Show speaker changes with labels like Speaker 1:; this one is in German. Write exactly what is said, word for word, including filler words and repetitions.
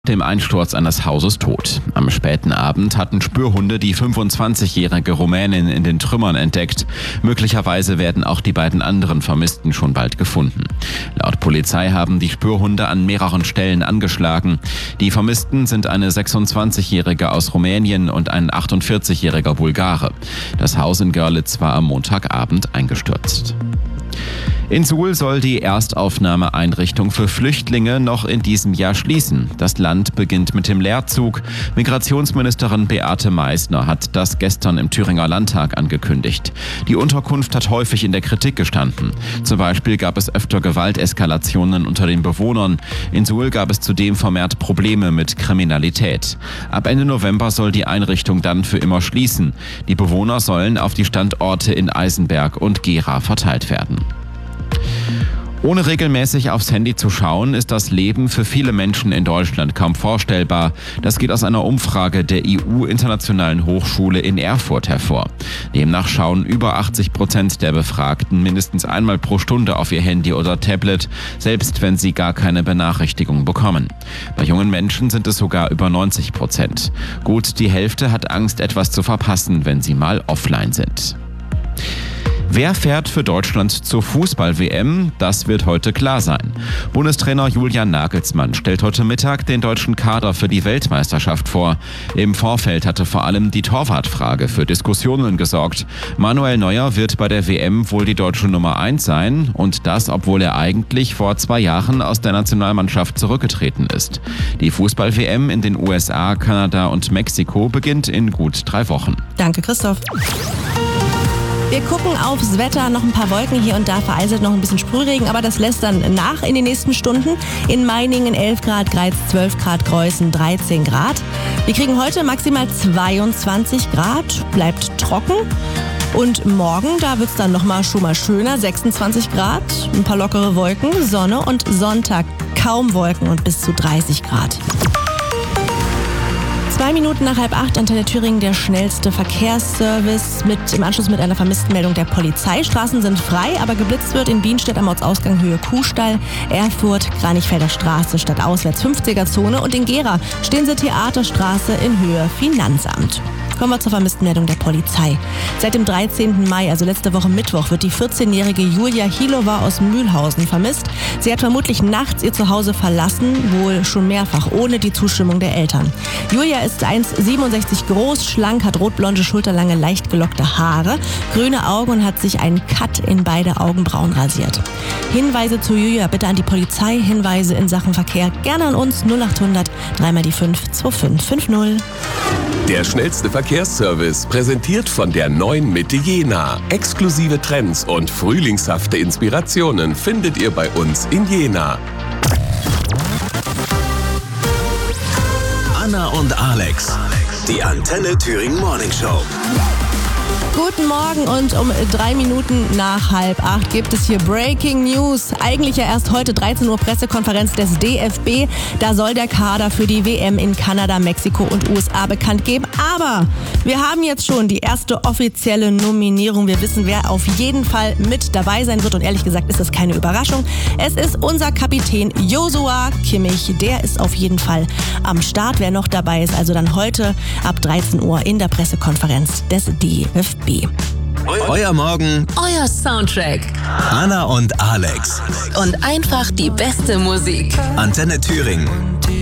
Speaker 1: Dem Einsturz eines Hauses tot. Am späten Abend hatten Spürhunde die fünfundzwanzigjährige Rumänin in den Trümmern entdeckt. Möglicherweise werden auch die beiden anderen Vermissten schon bald gefunden. Laut Polizei haben die Spürhunde an mehreren Stellen angeschlagen. Die Vermissten sind eine sechsundzwanzigjährige aus Rumänien und ein achtundvierzigjähriger Bulgare. Das Haus in Görlitz war am Montagabend eingestürzt. In Suhl soll die Erstaufnahmeeinrichtung für Flüchtlinge noch in diesem Jahr schließen. Das Land beginnt mit dem Leerzug. Migrationsministerin Beate Meißner hat das gestern im Thüringer Landtag angekündigt. Die Unterkunft hat häufig in der Kritik gestanden. Zum Beispiel gab es öfter Gewalteskalationen unter den Bewohnern. In Suhl gab es zudem vermehrt Probleme mit Kriminalität. Ab Ende November soll die Einrichtung dann für immer schließen. Die Bewohner sollen auf die Standorte in Eisenberg und Gera verteilt werden. Ohne regelmäßig aufs Handy zu schauen, ist das Leben für viele Menschen in Deutschland kaum vorstellbar. Das geht aus einer Umfrage der I U-Internationalen Hochschule in Erfurt hervor. Demnach schauen über achtzig Prozent der Befragten mindestens einmal pro Stunde auf ihr Handy oder Tablet, selbst wenn sie gar keine Benachrichtigung bekommen. Bei jungen Menschen sind es sogar über neunzig Prozent. Gut die Hälfte hat Angst, etwas zu verpassen, wenn sie mal offline sind. Wer fährt für Deutschland zur Fußball-W M? Das wird heute klar sein. Bundestrainer Julian Nagelsmann stellt heute Mittag den deutschen Kader für die Weltmeisterschaft vor. Im Vorfeld hatte vor allem die Torwartfrage für Diskussionen gesorgt. Manuel Neuer wird bei der W M wohl die deutsche Nummer eins sein und das, obwohl er eigentlich vor zwei Jahren aus der Nationalmannschaft zurückgetreten ist. Die Fußball-W M in den U S A, Kanada und Mexiko beginnt in gut drei Wochen.
Speaker 2: Danke, Christoph. Wir gucken aufs Wetter, noch ein paar Wolken hier und da, vereinzelt noch ein bisschen Sprühregen, aber das lässt dann nach in den nächsten Stunden. In Meiningen elf Grad, Greiz zwölf Grad, Greußen dreizehn Grad. Wir kriegen heute maximal zweiundzwanzig Grad, bleibt trocken. Und morgen, da wird's dann nochmal schon mal schöner, sechsundzwanzig Grad, ein paar lockere Wolken, Sonne und Sonntag kaum Wolken und bis zu dreißig Grad. Zwei Minuten nach halb acht, Antenne Thüringen, der schnellste Verkehrsservice mit im Anschluss mit einer Vermisstenmeldung der Polizei. Straßen sind frei, aber geblitzt wird in Bienstedt am Ortsausgang Höhe Kuhstall, Erfurt, Kranichfelder Straße statt auswärts fünfziger Zone und in Gera stehen sie Theaterstraße in Höhe Finanzamt. Kommen wir zur Vermisstenmeldung der Polizei. Seit dem dreizehnten Mai, also letzte Woche Mittwoch, wird die vierzehnjährige Julia Hilova aus Mühlhausen vermisst. Sie hat vermutlich nachts ihr Zuhause verlassen, wohl schon mehrfach, ohne die Zustimmung der Eltern. Julia ist eins Komma siebenundsechzig groß, schlank, hat rotblonde, schulterlange, leicht gelockte Haare, grüne Augen und hat sich einen Cut in beide Augenbrauen rasiert. Hinweise zu Julia bitte an die Polizei, Hinweise in Sachen Verkehr gerne an uns null acht hundert drei mal die fünf zwei fünf fünf null.
Speaker 3: Der schnellste Verkehrsservice, präsentiert von der neuen Mitte Jena. Exklusive Trends und frühlingshafte Inspirationen findet ihr bei uns in Jena.
Speaker 4: Anna und Alex, die Antenne Thüringen Morning Show.
Speaker 2: Guten Morgen und um drei Minuten nach halb acht gibt es hier Breaking News. Eigentlich ja erst heute dreizehn Uhr Pressekonferenz des D F B. Da soll der Kader für die W M in Kanada, Mexiko und U S A bekannt geben. Aber wir haben jetzt schon die erste offizielle Nominierung. Wir wissen, wer auf jeden Fall mit dabei sein wird. Und ehrlich gesagt ist das keine Überraschung. Es ist unser Kapitän Joshua Kimmich. Der ist auf jeden Fall am Start. Wer noch dabei ist, also dann heute ab dreizehn Uhr in der Pressekonferenz des D F B.
Speaker 4: Euer Morgen,
Speaker 5: euer Soundtrack.
Speaker 4: Anna und Alex.
Speaker 5: Und einfach die beste Musik.
Speaker 4: Antenne Thüringen.